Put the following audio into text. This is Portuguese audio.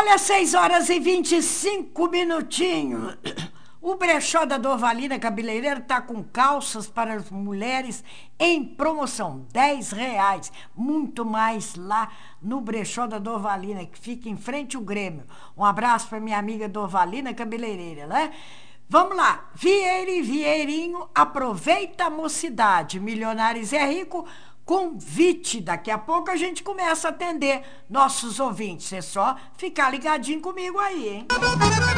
Olha, 6 horas e 25 minutinhos. O brechó da Dorvalina Cabeleireiro está com calças para as mulheres em promoção, R$ 10. Muito mais lá no brechó da Dorvalina, que fica em frente ao Grêmio. Um abraço para minha amiga Dorvalina Cabeleireira, né? Vamos lá, Vieira e Vieirinho, aproveita a mocidade. Milionários é Rico, convite. Daqui a pouco a gente começa a atender nossos ouvintes. É só ficar ligadinho comigo aí, hein?